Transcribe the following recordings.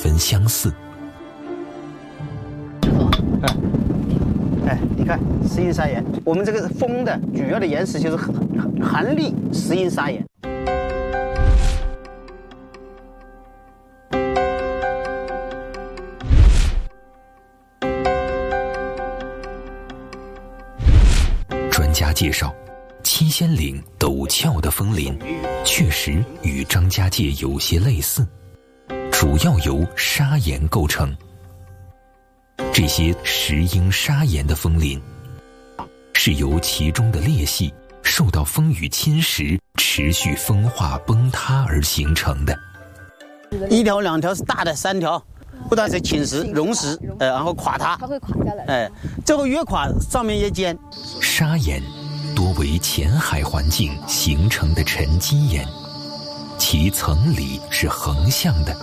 分相似。 你看石英砂岩，我们这个风的主要的岩石就是含砾石英砂岩。 专家介绍，七仙岭陡峭的峰林确实与张家界有些类似，主要由砂岩构成。这些石英砂岩的峰林是由其中的裂隙受到风雨侵蚀，持续风化崩塌而形成的。 一条两条是大的，3条不断是侵蚀溶蚀，然后垮塌， 它会垮下来。 最后越垮上面越尖。 砂岩多为浅海环境形成的沉积岩，其层理是横向的。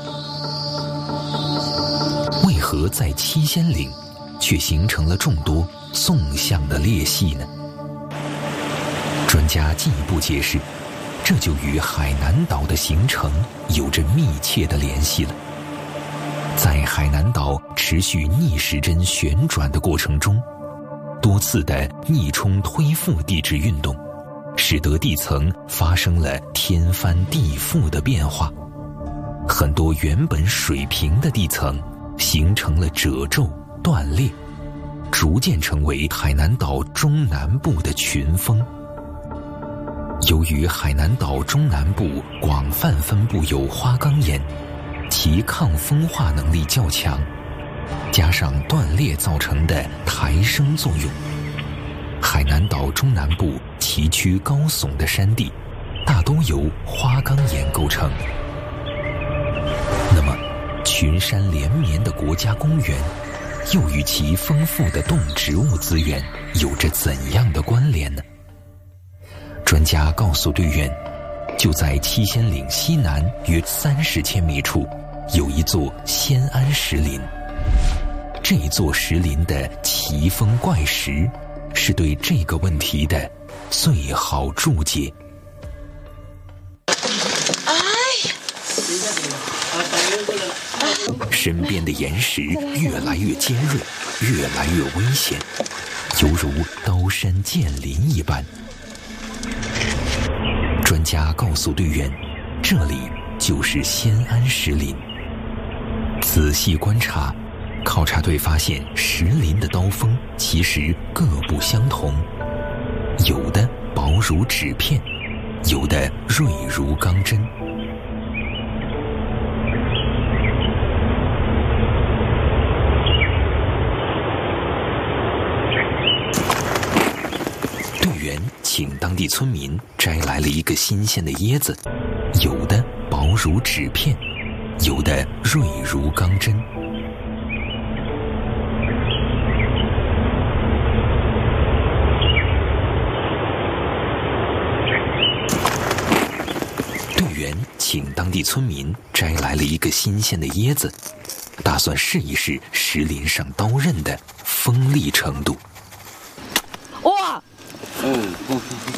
为何在七仙岭却形成了众多纵向的裂隙呢？专家进一步解释，这就与海南岛的形成有着密切的联系了。在海南岛持续逆时针旋转的过程中，多次的逆冲推覆地质运动，使得地层发生了天翻地覆的变化，很多原本水平的地层形成了褶皱断裂，逐渐成为海南岛中南部的群峰。由于海南岛中南部广泛分布有花岗岩，其抗风化能力较强，加上断裂造成的抬升作用，海南岛中南部崎岖高耸的山地大都由花岗岩构成。那么群山连绵的国家公园又与其丰富的动植物资源有着怎样的关联呢？专家告诉队员，就在七仙岭西南约30千米处有一座仙安石林。这座石林的奇峰怪石是对这个问题的最好注解。身边的岩石越来越尖锐，越来越危险，犹如刀山剑林一般。专家告诉队员，这里就是仙安石林。仔细观察，考察队发现石林的刀锋其实各不相同，有的薄如纸片，有的锐如钢针。队员请当地村民摘来了一个新鲜的椰子，有的薄如纸片，有的锐如钢针。队员请当地村民摘来了一个新鲜的椰子，打算试一试石林上刀刃的锋利程度。 哇！